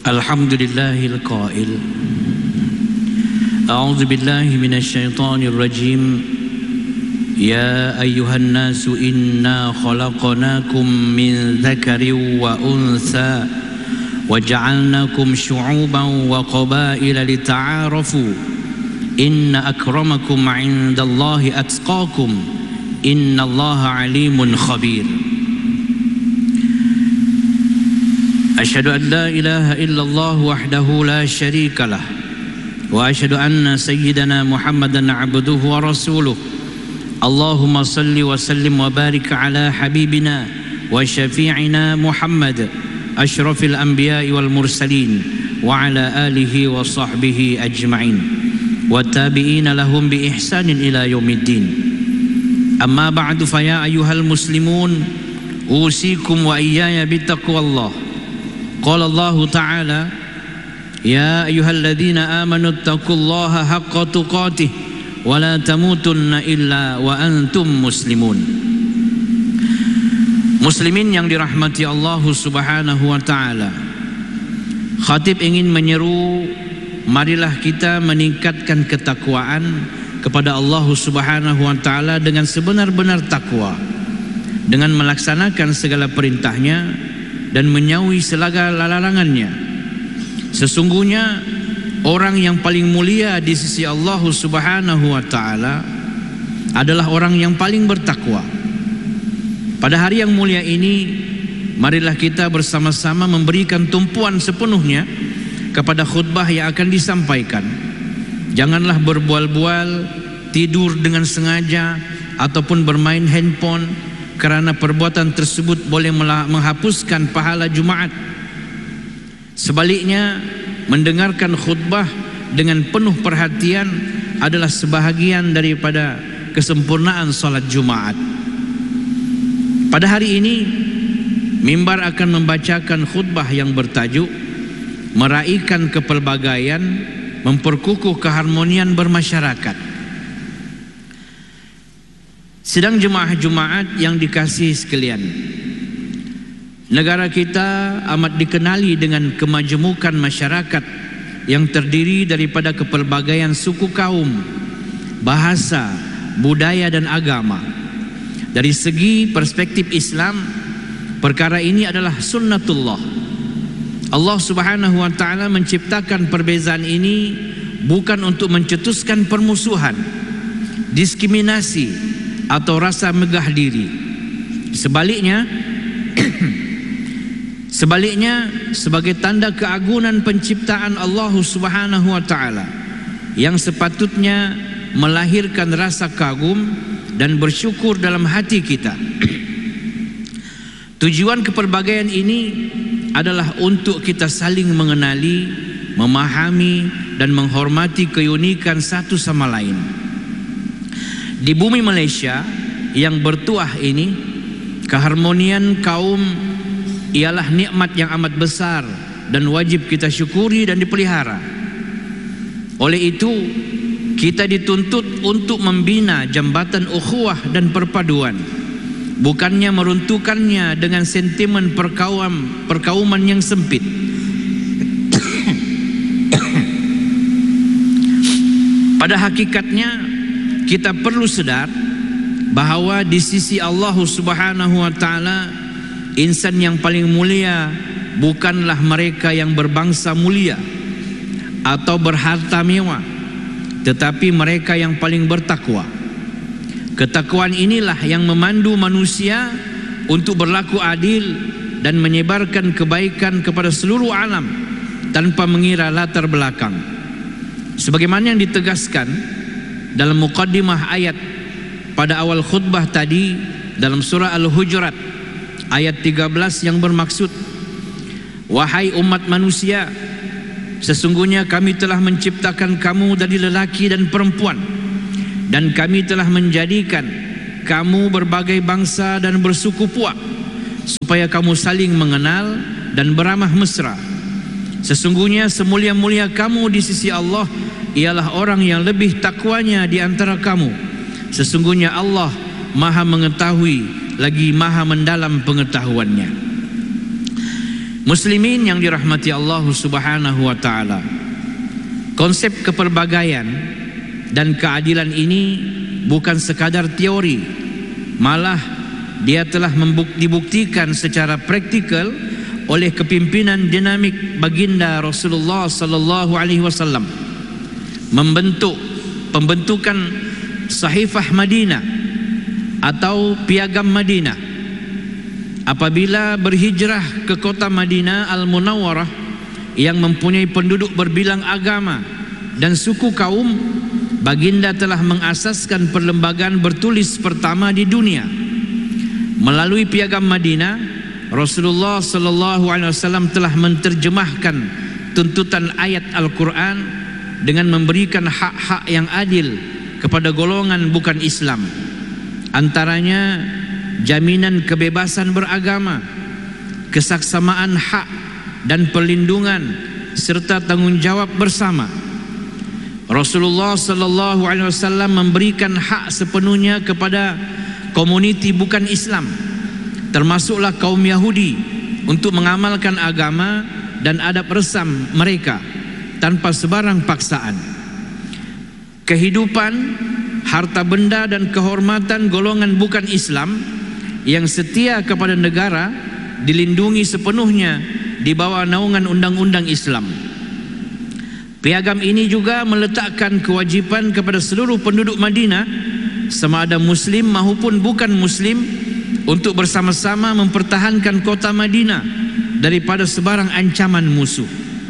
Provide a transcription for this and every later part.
الحمد لله القائل أعوذ بالله من الشيطان الرجيم يا أيها الناس إنا خلقناكم من ذكر وأنثى وجعلناكم شعوبا وقبائل لتعارفوا إن أكرمكم عند الله أتقاكم إن الله عليم خبير أشهد أن لا إله إلا الله وحده لا شريك له وأشهد أن سيدنا محمدا عبده ورسوله اللهم صل وسلم وبارك على حبيبنا وشفيعنا محمد أشرف الأنبياء والمرسلين وعلى آله وصحبه أجمعين والتابعين لهم بإحسان إلى يوم الدين أما بعد فيا أيها المسلمون أوصيكم وإياي بتقوى الله قال الله تعالى يا أيها الذين آمنوا اتقوا الله حق تقاته ولا تموتن إلا وأنتم مسلمون. Muslimin yang dirahmati Allah Subhanahu wa taala. Khatib ingin menyeru, marilah kita meningkatkan ketakwaan kepada Allah Subhanahu wa taala dengan sebenar-benar takwa, dengan melaksanakan segala perintahnya dan menjauhi segala larangannya. Sesungguhnya orang yang paling mulia di sisi Allah Subhanahu wa taala adalah orang yang paling bertakwa. Pada hari yang mulia ini, marilah kita bersama-sama memberikan tumpuan sepenuhnya kepada khutbah yang akan disampaikan. Janganlah berbual-bual, tidur dengan sengaja ataupun bermain handphone, kerana perbuatan tersebut boleh menghapuskan pahala Jumaat. Sebaliknya, mendengarkan khutbah dengan penuh perhatian adalah sebahagian daripada kesempurnaan salat Jumaat. Pada hari ini, mimbar akan membacakan khutbah yang bertajuk Meraihkan Kepelbagaian, Memperkukuh Keharmonian Bermasyarakat. Sidang jemaah Jumaat yang dikasihi sekalian, negara kita amat dikenali dengan kemajemukan masyarakat yang terdiri daripada kepelbagaian suku kaum, bahasa, budaya dan agama. Dari segi perspektif Islam, perkara ini adalah sunnatullah. Allah Subhanahu wa taala menciptakan perbezaan ini bukan untuk mencetuskan permusuhan, diskriminasi atau rasa megah diri. Sebaliknya sebagai tanda keagungan penciptaan Allah Subhanahu wa taala yang sepatutnya melahirkan rasa kagum dan bersyukur dalam hati kita. Tujuan kepelbagaian ini adalah untuk kita saling mengenali, memahami dan menghormati keunikan satu sama lain. Di bumi Malaysia yang bertuah ini, keharmonian kaum ialah nikmat yang amat besar dan wajib kita syukuri dan dipelihara. Oleh itu, kita dituntut untuk membina jambatan ukhuwah dan perpaduan, bukannya meruntuhkannya dengan sentimen perkauman yang sempit. Pada hakikatnya, kita perlu sadar bahawa di sisi Allah Subhanahu wa taala, insan yang paling mulia bukanlah mereka yang berbangsa mulia atau berharta mewah, tetapi mereka yang paling bertakwa. Ketakwaan inilah yang memandu manusia untuk berlaku adil dan menyebarkan kebaikan kepada seluruh alam tanpa mengira latar belakang. Sebagaimana yang ditegaskan dalam muqaddimah ayat pada awal khutbah tadi dalam surah Al-Hujurat ayat 13 yang bermaksud, wahai umat manusia, sesungguhnya kami telah menciptakan kamu dari lelaki dan perempuan, dan kami telah menjadikan kamu berbagai bangsa dan bersuku puak, supaya kamu saling mengenal dan beramah mesra. Sesungguhnya semulia-mulia kamu di sisi Allah ialah orang yang lebih takwanya di antara kamu. Sesungguhnya Allah Maha mengetahui lagi Maha mendalam pengetahuannya. Muslimin yang dirahmati Allah Subhanahu wa taala, konsep kepelbagaian dan keadilan ini bukan sekadar teori, malah dia telah dibuktikan secara praktikal oleh kepimpinan dinamik baginda Rasulullah sallallahu alaihi wasallam, pembentukan Sahifah Madinah atau Piagam Madinah. Apabila berhijrah ke kota Madinah Al-Munawwarah yang mempunyai penduduk berbilang agama dan suku kaum, baginda telah mengasaskan perlembagaan bertulis pertama di dunia. Melalui Piagam Madinah, Rasulullah sallallahu alaihi wasallam telah menterjemahkan tuntutan ayat Al-Quran dengan memberikan hak-hak yang adil kepada golongan bukan Islam. Antaranya jaminan kebebasan beragama, kesaksamaan hak dan perlindungan serta tanggungjawab bersama. Rasulullah sallallahu alaihi wasallam memberikan hak sepenuhnya kepada komuniti bukan Islam, termasuklah kaum Yahudi, untuk mengamalkan agama dan adab resam mereka tanpa sebarang paksaan. Kehidupan, harta benda dan kehormatan golongan bukan Islam yang setia kepada negara dilindungi sepenuhnya di bawah naungan undang-undang Islam. Piagam ini juga meletakkan kewajipan kepada seluruh penduduk Madinah, sama ada Muslim maupun bukan Muslim, untuk bersama-sama mempertahankan kota Madinah daripada sebarang ancaman musuh.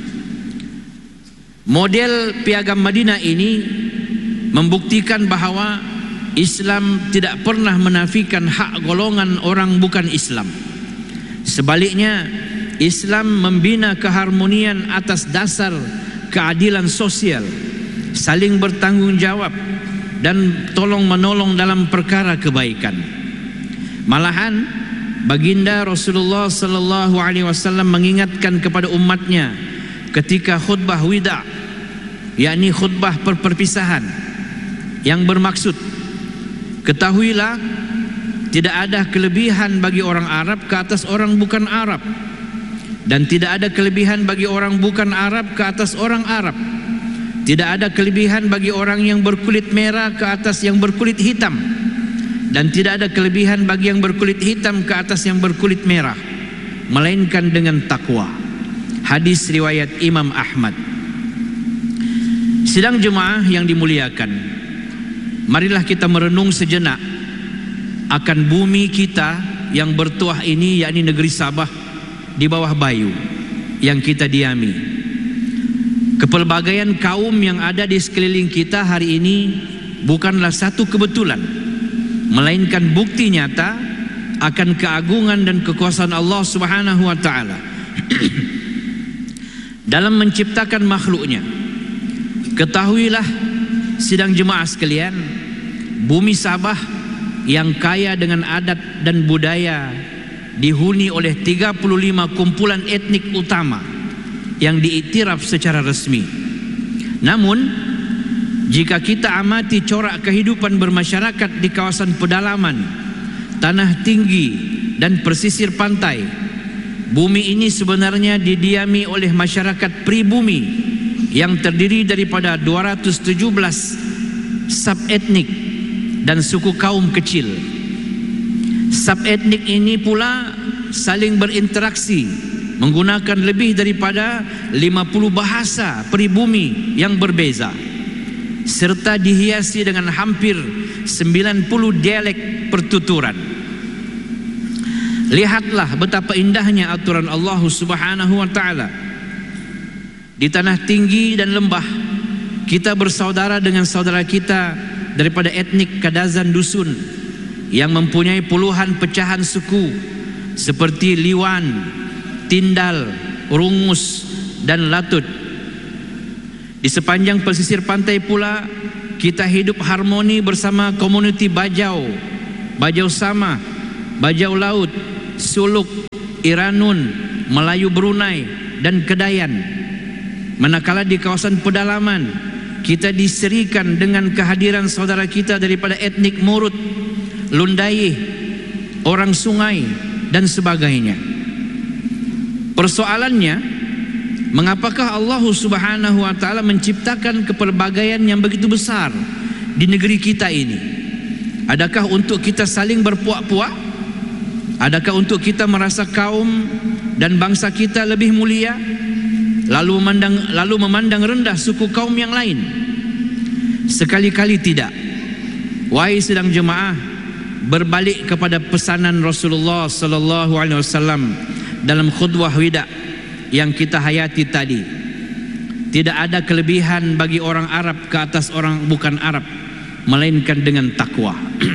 Model Piagam Madinah ini membuktikan bahawa Islam tidak pernah menafikan hak golongan orang bukan Islam. Sebaliknya, Islam membina keharmonian atas dasar keadilan sosial, saling bertanggungjawab dan tolong-menolong dalam perkara kebaikan. Malahan, baginda Rasulullah sallallahu alaihi wasallam mengingatkan kepada umatnya ketika khutbah wida', yakni khutbah perpisahan, yang bermaksud, ketahuilah tidak ada kelebihan bagi orang Arab ke atas orang bukan Arab, dan tidak ada kelebihan bagi orang bukan Arab ke atas orang Arab. Tidak ada kelebihan bagi orang yang berkulit merah ke atas yang berkulit hitam, dan tidak ada kelebihan bagi yang berkulit hitam ke atas yang berkulit merah, melainkan dengan takwa. Hadis riwayat Imam Ahmad. Sidang jemaah yang dimuliakan, marilah kita merenung sejenak akan bumi kita yang bertuah ini, yakni negeri Sabah di bawah Bayu yang kita diami. Kepelbagaian kaum yang ada di sekeliling kita hari ini bukanlah satu kebetulan, melainkan bukti nyata akan keagungan dan kekuasaan Allah Subhanahu wa taala dalam menciptakan makhluknya. Ketahuilah sidang jemaah sekalian, bumi Sabah yang kaya dengan adat dan budaya dihuni oleh 35 kumpulan etnik utama yang diiktiraf secara resmi. Namun, jika kita amati corak kehidupan bermasyarakat di kawasan pedalaman, tanah tinggi dan pesisir pantai, bumi ini sebenarnya didiami oleh masyarakat pribumi yang terdiri daripada 217 subetnik dan suku kaum kecil. Subetnik ini pula saling berinteraksi menggunakan lebih daripada 50 bahasa pribumi yang berbeza, serta dihiasi dengan hampir 90 dialek pertuturan. Lihatlah betapa indahnya aturan Allah Subhanahu wa taala. Di tanah tinggi dan lembah, kita bersaudara dengan saudara kita daripada etnik Kadazan Dusun yang mempunyai puluhan pecahan suku seperti Liwan, Tindal, Rungus dan Latut. Di sepanjang pesisir pantai pula, kita hidup harmoni bersama komuniti Bajau, Bajau Sama, Bajau Laut, Suluk, Iranun, Melayu Brunei dan Kedayan. Manakala di kawasan pedalaman, kita diserikan dengan kehadiran saudara kita daripada etnik Murut, Lundayih, orang sungai dan sebagainya. Persoalannya, mengapakah Allah Subhanahu wa taala menciptakan kepelbagaian yang begitu besar di negeri kita ini? Adakah untuk kita saling berpuak-puak? Adakah untuk kita merasa kaum dan bangsa kita lebih mulia, lalu memandang rendah suku kaum yang lain? Sekali-kali tidak. Wahai sidang jemaah, berbalik kepada pesanan Rasulullah sallallahu alaihi wasallam dalam khutbah wida yang kita hayati tadi. Tidak ada kelebihan bagi orang Arab ke atas orang bukan Arab, melainkan dengan takwa.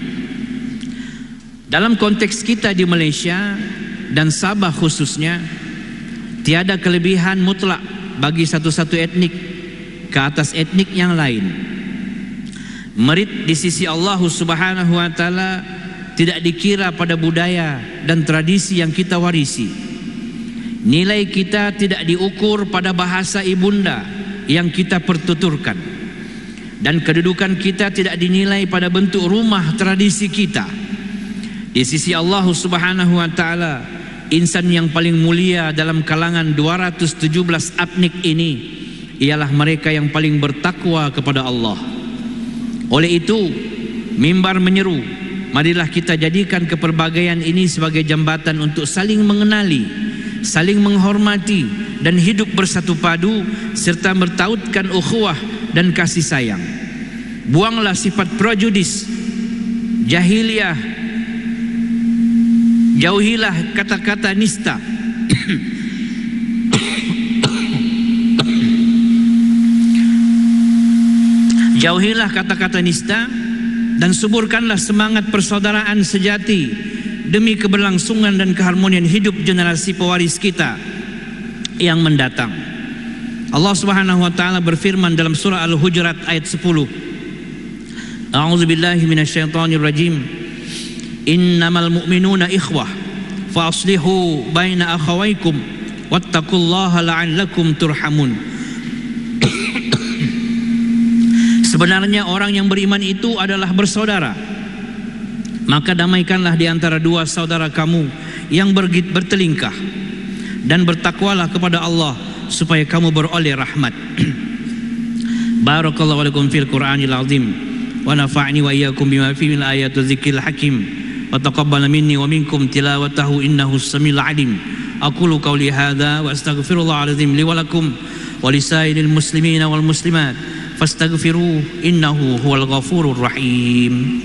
Dalam konteks kita di Malaysia dan Sabah khususnya, tiada kelebihan mutlak bagi satu-satu etnik ke atas etnik yang lain. Merit di sisi Allah Subhanahu wa taala tidak dikira pada budaya dan tradisi yang kita warisi. Nilai kita tidak diukur pada bahasa ibunda yang kita pertuturkan, dan kedudukan kita tidak dinilai pada bentuk rumah tradisi kita. Di sisi Allah Subhanahu wa taala, insan yang paling mulia dalam kalangan 217 etnik ini ialah mereka yang paling bertakwa kepada Allah. Oleh itu, mimbar menyeru, marilah kita jadikan kepelbagaian ini sebagai jambatan untuk saling mengenali, saling menghormati dan hidup bersatu padu serta bertautkan ukhuwah dan kasih sayang. Buanglah sifat prejudis, jahiliyah, jauhilah kata-kata nista. Jauhilah kata-kata nista dan suburkanlah semangat persaudaraan sejati demi keberlangsungan dan keharmonian hidup generasi pewaris kita yang mendatang. Allah Subhanahu wa taala berfirman dalam surah Al-Hujurat ayat 10. A'udzubillahi minasyaitonir rajim. Innamal mu'minuna ikhwah fa aslihu baina akhawaykum wattaqullaha la'allakum turhamun. Sebenarnya orang yang beriman itu adalah bersaudara, maka damaikanlah di antara dua saudara kamu yang bertelingkah, dan bertakwalah kepada Allah supaya kamu beroleh rahmat. Barakallahu lakum fil Qur'anil azim wa nafa'ni wa iyyakum bima fihi min ayati dzikril hakim wa taqabbal minni wa minkum tilawatahu innahu samiul alim. Aqulu qawli hadza wa astaghfirullahal azim li wa lakum wa lisairil muslimina wal muslimat fastaghfiruhu innahu huwal ghafurur rahim.